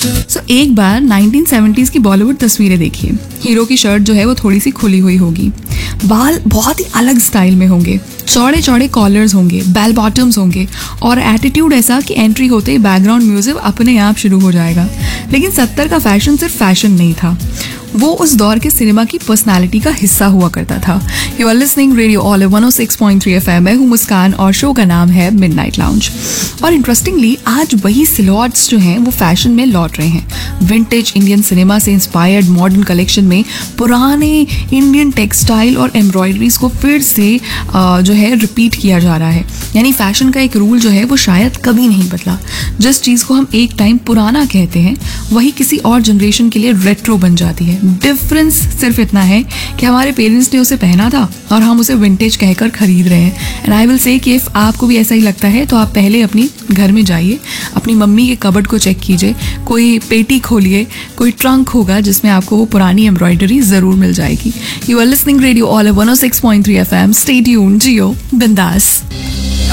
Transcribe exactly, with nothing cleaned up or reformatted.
सो so, एक बार nineteen seventies की बॉलीवुड तस्वीरें देखिए। हीरो की शर्ट जो है वो थोड़ी सी खुली हुई होगी, बाल बहुत ही अलग स्टाइल में होंगे, चौड़े चौड़े कॉलर्स होंगे, बेल बॉटम्स होंगे और एटीट्यूड ऐसा कि एंट्री होते ही बैकग्राउंड म्यूजिक अपने आप शुरू हो जाएगा। लेकिन सत्तर का फैशन सिर्फ फैशन नहीं था, वो उस दौर के सिनेमा की पर्सनालिटी का हिस्सा हुआ करता था। You are listening radio all one O six point three F M. मैं हूँ मुस्कान और शो का नाम है मिडनाइट लाउंज। और इंटरेस्टिंगली आज वही सिलॉट्स जो हैं वो फैशन में लौट रहे हैं। विंटेज इंडियन सिनेमा से इंस्पायर्ड मॉडर्न कलेक्शन में पुराने इंडियन टेक्सटाइल और एम्ब्रॉयडरीज को फिर से जो है रिपीट किया जा रहा है। यानी फैशन का एक रूल जो है वो शायद कभी नहीं बदला। जिस चीज़ को हम एक टाइम पुराना कहते हैं वही किसी और जनरेशन के लिए रेट्रो बन जाती है। डिफरेंस सिर्फ इतना है कि हमारे पेरेंट्स ने उसे पहना था और हम उसे विंटेज कहकर खरीद रहे हैं। एंड आई विल से कि इफ आपको भी ऐसा ही लगता है तो आप पहले अपनी घर में जाइए, अपनी मम्मी के कबर्ड को चेक कीजिए, कोई पेटी खोलिए, कोई ट्रंक होगा जिसमें आपको वो पुरानी एम्ब्रॉयडरी जरूर मिल जाएगी। You are listening radio all one O six point three F M. Stay tuned, जियो बिंदास।